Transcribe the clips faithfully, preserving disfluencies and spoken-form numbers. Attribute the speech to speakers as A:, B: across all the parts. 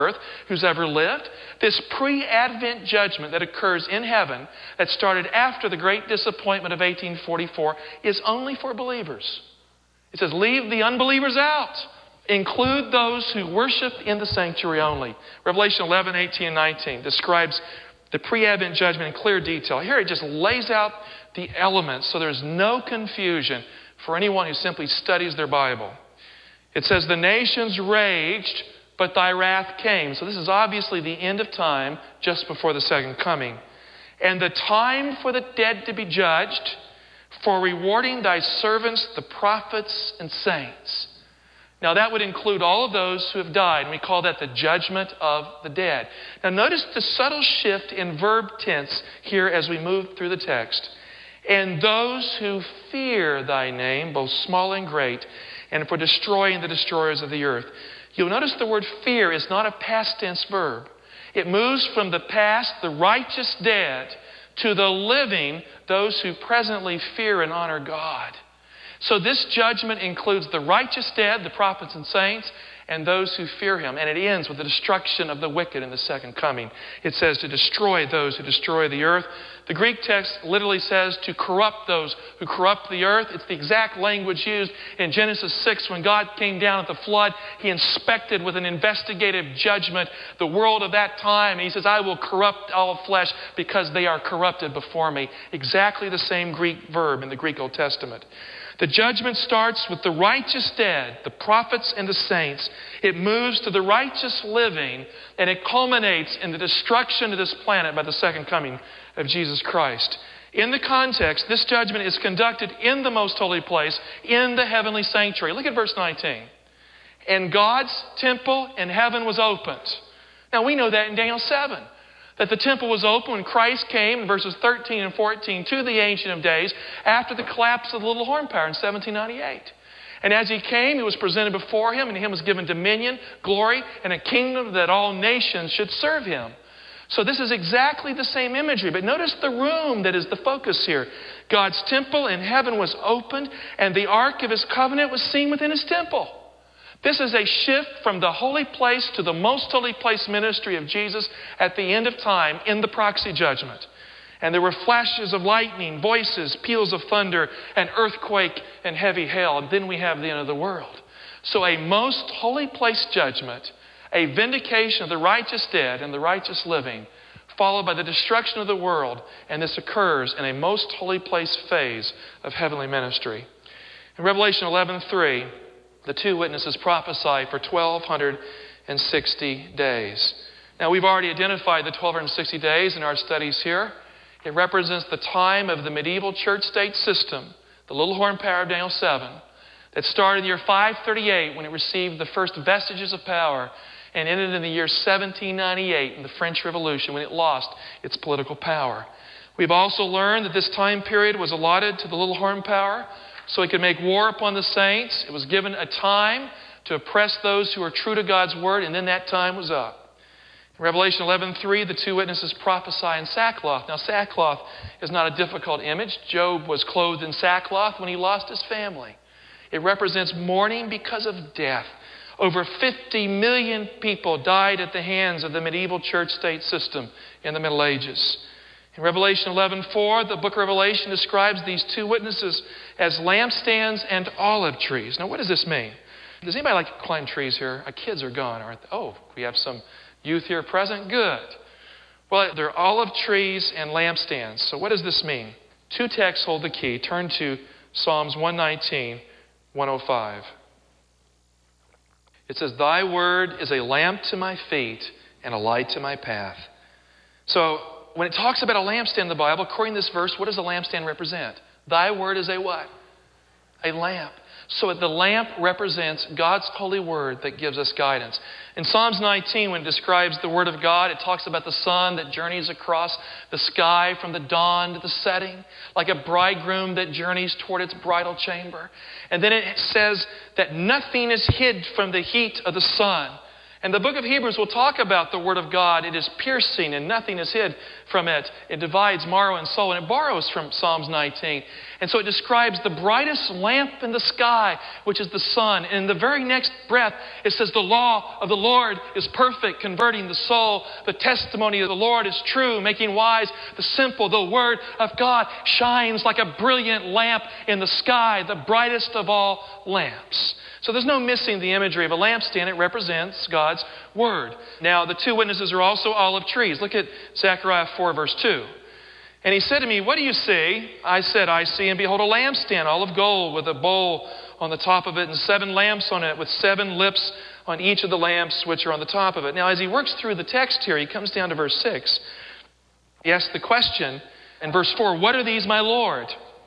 A: earth who's ever lived. This pre-Advent judgment that occurs in heaven that started after the great disappointment of eighteen forty-four is only for believers. It says, leave the unbelievers out. Include those who worship in the sanctuary only. Revelation eleven, eighteen, and nineteen describes the pre-Advent judgment in clear detail. Here it just lays out the elements so there's no confusion for anyone who simply studies their Bible. It says, the nations raged, but thy wrath came. So this is obviously the end of time just before the second coming. And the time for the dead to be judged, for rewarding thy servants, the prophets and saints. Now that would include all of those who have died. And we call that the judgment of the dead. Now notice the subtle shift in verb tense here as we move through the text. And those who fear thy name, both small and great, and for destroying the destroyers of the earth. You'll notice the word fear is not a past tense verb. It moves from the past, the righteous dead, to the living, those who presently fear and honor God. So this judgment includes the righteous dead, the prophets and saints, and those who fear Him. And it ends with the destruction of the wicked in the second coming. It says to destroy those who destroy the earth. The Greek text literally says to corrupt those who corrupt the earth. It's the exact language used in Genesis six when God came down at the flood. He inspected with an investigative judgment the world of that time. And He says, I will corrupt all flesh because they are corrupted before me. Exactly the same Greek verb in the Greek Old Testament. The judgment starts with the righteous dead, the prophets and the saints. It moves to the righteous living, and it culminates in the destruction of this planet by the second coming of Jesus Christ. In the context, this judgment is conducted in the most holy place, in the heavenly sanctuary. Look at verse nineteen. And God's temple in heaven was opened. Now we know that in Daniel seven. That the temple was open when Christ came, in verses thirteen and fourteen, to the Ancient of Days after the collapse of the little horn power in seventeen ninety-eight. And as He came, He was presented before Him, and Him was given dominion, glory, and a kingdom that all nations should serve Him. So this is exactly the same imagery. But notice the room that is the focus here. God's temple in heaven was opened, and the ark of His covenant was seen within His temple. This is a shift from the holy place to the most holy place ministry of Jesus at the end of time in the proxy judgment. And there were flashes of lightning, voices, peals of thunder, an earthquake, and heavy hail. And then we have the end of the world. So a most holy place judgment, a vindication of the righteous dead and the righteous living, followed by the destruction of the world. And this occurs in a most holy place phase of heavenly ministry. In Revelation eleven three, the two witnesses prophesy for twelve sixty days. Now, we've already identified the twelve sixty days in our studies here. It represents the time of the medieval church-state system, the little horn power of Daniel seven, that started in the year five thirty-eight when it received the first vestiges of power and ended in the year seventeen ninety-eight in the French Revolution when it lost its political power. We've also learned that this time period was allotted to the little horn power so it could make war upon the saints. It was given a time to oppress those who are true to God's word, and then that time was up. In Revelation eleven three, the two witnesses prophesy in sackcloth. Now, sackcloth is not a difficult image. Job was clothed in sackcloth when he lost his family. It represents mourning because of death. Over fifty million people died at the hands of the medieval church-state system in the Middle Ages. In Revelation eleven four, the book of Revelation describes these two witnesses as lampstands and olive trees. Now, what does this mean? Does anybody like to climb trees here? Our kids are gone, aren't they? Oh, we have some youth here present? Good. Well, they're olive trees and lampstands. So what does this mean? Two texts hold the key. Turn to Psalms one nineteen, one oh five. It says, Thy word is a lamp to my feet and a light to my path. So, when it talks about a lampstand in the Bible, according to this verse, what does a lampstand represent? Thy word is a what? A lamp. So the lamp represents God's holy word that gives us guidance. In Psalms nineteen, when it describes the word of God, it talks about the sun that journeys across the sky from the dawn to the setting, like a bridegroom that journeys toward its bridal chamber. And then it says that nothing is hid from the heat of the sun. And the book of Hebrews will talk about the Word of God. It is piercing and nothing is hid from it. It divides marrow and soul, and it borrows from Psalms nineteen. And so it describes the brightest lamp in the sky, which is the sun. And in the very next breath, it says the law of the Lord is perfect, converting the soul. The testimony of the Lord is true, making wise the simple. The Word of God shines like a brilliant lamp in the sky, the brightest of all lamps. So there's no missing the imagery of a lampstand. It represents God's Word. Now, the two witnesses are also olive trees. Look at Zechariah four, verse two. And he said to me, what do you see? I said, I see, and behold, a lampstand, all of gold, with a bowl on the top of it, and seven lamps on it, with seven lips on each of the lamps which are on the top of it. Now, as he works through the text here, he comes down to verse six. He asks the question in verse four, what are these, my Lord?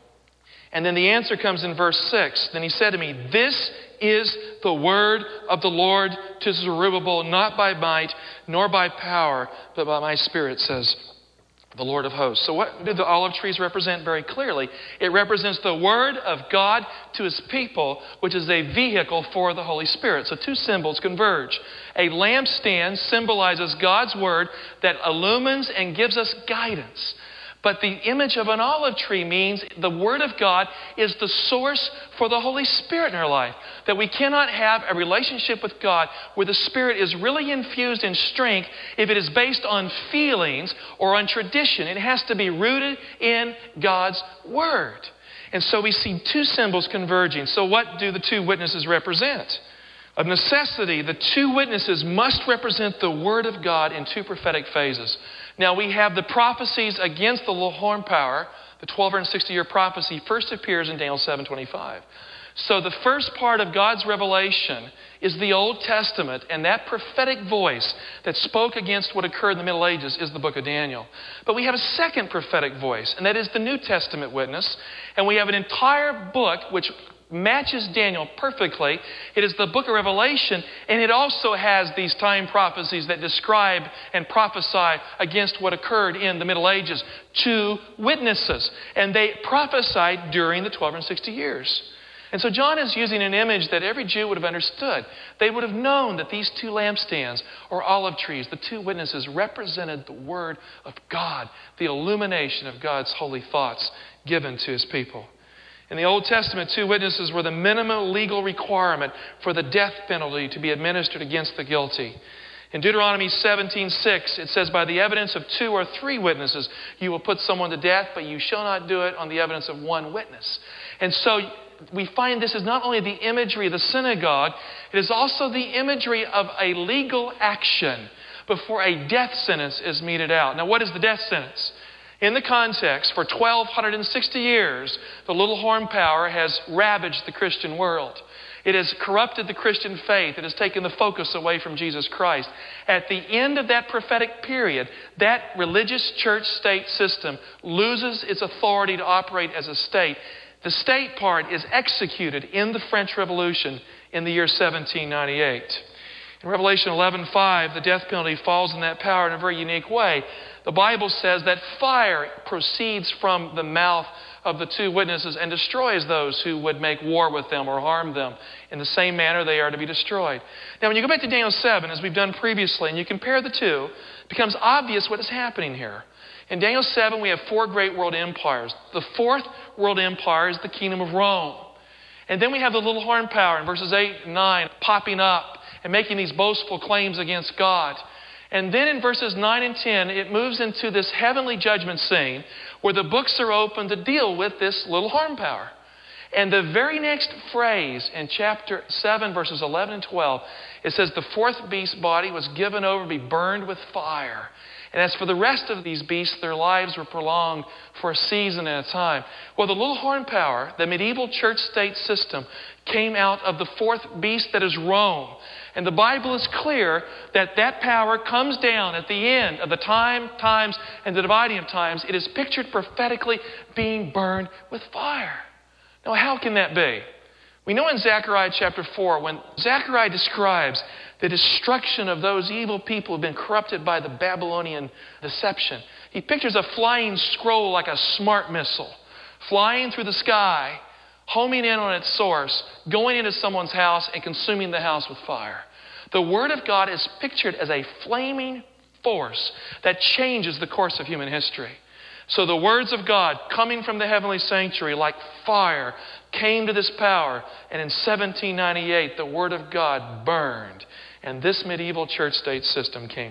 A: And then the answer comes in verse six. Then he said to me, this is the word of the Lord to Zerubbabel, not by might, nor by power, but by my Spirit, says the Lord of hosts. So what do the olive trees represent? Very clearly, it represents the Word of God to His people, which is a vehicle for the Holy Spirit. So two symbols converge. A lampstand symbolizes God's Word that illumines and gives us guidance. But the image of an olive tree means the Word of God is the source for the Holy Spirit in our life. That we cannot have a relationship with God where the Spirit is really infused in strength if it is based on feelings or on tradition. It has to be rooted in God's Word. And so we see two symbols converging. So what do the two witnesses represent? Of necessity, the two witnesses must represent the Word of God in two prophetic phases. Now, we have the prophecies against the little horn power. The twelve sixty year prophecy first appears in Daniel seven twenty-five. So the first part of God's revelation is the Old Testament, and that prophetic voice that spoke against what occurred in the Middle Ages is the book of Daniel. But we have a second prophetic voice, and that is the New Testament witness. And we have an entire book which matches Daniel perfectly. It is the book of Revelation, and it also has these time prophecies that describe and prophesy against what occurred in the Middle Ages. Two witnesses, and they prophesied during the twelve sixty years. And so John is using an image that every Jew would have understood. They would have known that these two lampstands or olive trees, the two witnesses, represented the Word of God, the illumination of God's holy thoughts given to His people. In the Old Testament, two witnesses were the minimum legal requirement for the death penalty to be administered against the guilty. In Deuteronomy seventeen six, it says, by the evidence of two or three witnesses, you will put someone to death, but you shall not do it on the evidence of one witness. And so we find this is not only the imagery of the synagogue, it is also the imagery of a legal action before a death sentence is meted out. Now, what is the death sentence? In the context, for twelve sixty years, the little horn power has ravaged the Christian world. It has corrupted the Christian faith. It has taken the focus away from Jesus Christ. At the end of that prophetic period, that religious church-state system loses its authority to operate as a state. The state part is executed in the French Revolution in the year seventeen ninety-eight. In Revelation eleven five, the death penalty falls in that power in a very unique way. The Bible says that fire proceeds from the mouth of the two witnesses and destroys those who would make war with them or harm them. In the same manner, they are to be destroyed. Now, when you go back to Daniel seven, as we've done previously, and you compare the two, it becomes obvious what is happening here. In Daniel seven, we have four great world empires. The fourth world empire is the kingdom of Rome. And then we have the little horn power in verses eight and nine popping up and making these boastful claims against God. And then in verses nine and ten, it moves into this heavenly judgment scene where the books are open to deal with this little horn power. And the very next phrase in chapter seven, verses eleven and twelve, it says, the fourth beast's body was given over to be burned with fire. And as for the rest of these beasts, their lives were prolonged for a season at a time. Well, the little horn power, the medieval church-state system, came out of the fourth beast that is Rome. And the Bible is clear that that power comes down at the end of the time, times, and the dividing of times. It is pictured prophetically being burned with fire. Now, how can that be? We know in Zechariah chapter four, when Zechariah describes the destruction of those evil people who have been corrupted by the Babylonian deception, he pictures a flying scroll like a smart missile, flying through the sky, homing in on its source, going into someone's house and consuming the house with fire. The Word of God is pictured as a flaming force that changes the course of human history. So the words of God coming from the heavenly sanctuary like fire came to this power. And in seventeen ninety-eight, the Word of God burned. And this medieval church-state system came